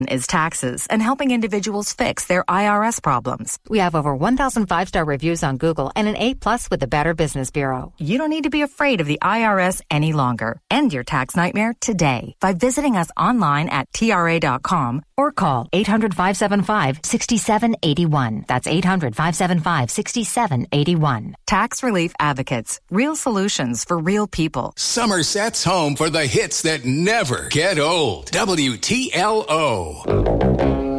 is taxes and helping individuals fix their IRS problems. We have over 1,000 5-star reviews on Google and an A+ with the Better Business Bureau. You don't need to be afraid of the IRS any longer. End your tax nightmare today by visiting us online at TRA.com or call 800-575-6781. That's 800-575-6781. Tax Relief Advocates. Real solutions for real people. Somerset's home for the hits that never get old. WTLO.